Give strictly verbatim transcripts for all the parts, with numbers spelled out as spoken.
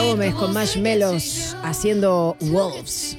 Gómez con Marshmellos haciendo Wolves.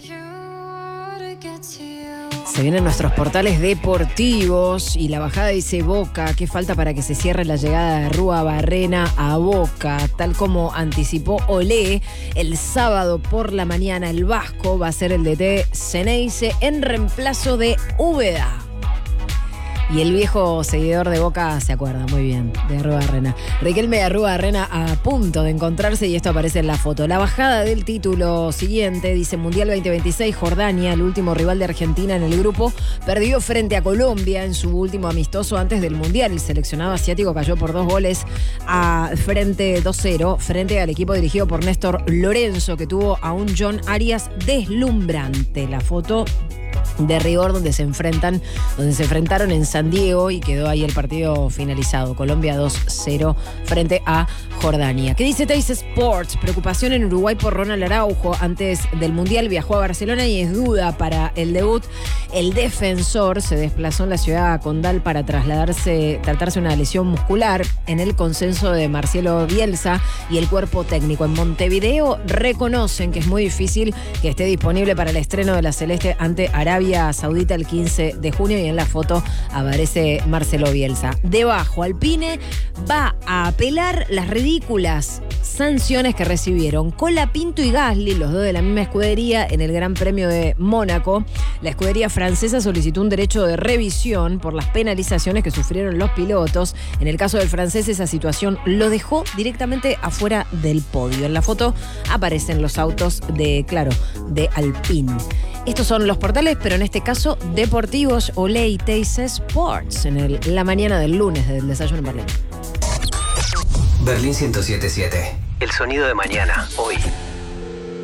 Se vienen nuestros portales deportivos y la bajada dice Boca. ¿Qué falta para que se cierre la llegada de Rúa Barrena a Boca? Tal como anticipó Olé, el sábado por la mañana el Vasco va a ser el D T Ceneice en reemplazo de Úbeda. Y el viejo seguidor de Boca se acuerda muy bien de Arruabarrena. Riquelme y Arruabarrena a punto de encontrarse y esto aparece en la foto. La bajada del título siguiente dice Mundial veinte veintiséis, Jordania, el último rival de Argentina en el grupo, perdió frente a Colombia en su último amistoso antes del Mundial. El seleccionado asiático cayó por dos goles a frente dos cero frente al equipo dirigido por Néstor Lorenzo, que tuvo a un John Arias deslumbrante. La foto de rigor donde se enfrentan, donde se enfrentaron en San Diego y quedó ahí el partido finalizado. Colombia dos cero frente a Jordania. ¿Qué dice Teis Sports? Preocupación en Uruguay por Ronald Araujo. Antes del Mundial viajó a Barcelona y es duda para el debut. El defensor se desplazó en la ciudad condal para trasladarse, tratarse una lesión muscular. En el consenso de Marcelo Bielsa y el cuerpo técnico en Montevideo reconocen que es muy difícil que esté disponible para el estreno de la Celeste ante Arabia Saudita el quince de junio y en la foto aparece Marcelo Bielsa. Debajo, Alpine va a apelar las ridículas sanciones que recibieron Colapinto y Gasly, los dos de la misma escudería, en el Gran Premio de Mónaco. La escudería francesa solicitó un derecho de revisión por las penalizaciones que sufrieron los pilotos. En el caso del francés, esa situación lo dejó directamente afuera del podio. En la foto aparecen los autos de, claro, de Alpine. Estos son los portales, pero en este caso deportivos. Olé y Teis Sports en el, la mañana del lunes del Desayuno en Berlín. Berlín ciento siete punto siete. El sonido de mañana, hoy.